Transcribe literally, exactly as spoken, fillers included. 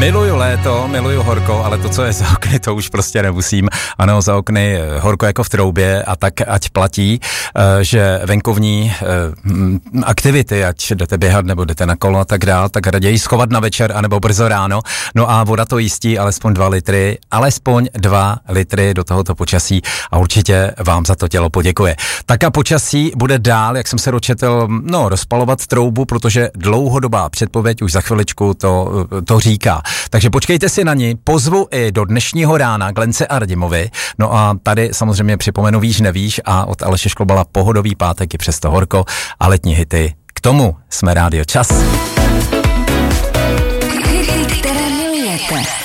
Miluju léto, miluju horko, ale to, co je za okny, to už prostě nemusím. Ano, za okny horko jako v troubě a tak ať platí, že venkovní aktivity, ať jdete běhat nebo jdete na kolo a tak dál, tak raději schovat na večer anebo brzo ráno. No a voda to jistí, alespoň dva litry, alespoň dva litry do tohoto počasí a určitě vám za to tělo poděkuje. Tak a počasí bude dál, jak jsem se dočetl, no rozpalovat troubu, protože dlouhodobá předpověď už za chviličku to, to říká. Takže počkejte si na ní, pozvu i do dnešního rána Glence a Radimovi. No a tady samozřejmě připomenu Víš nevíš a od Aleše Šklobala pohodový pátek i přesto horko a letní hity. K tomu jsme Rádio Čas. Hity, které milujete.